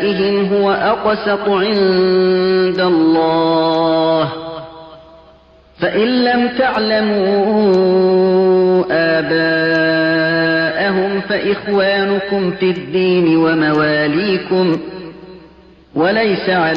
آبائهم هو أقسط عند الله فإن لم تعلموا آباءهم فإخوانكم في الدين ومواليكم وليس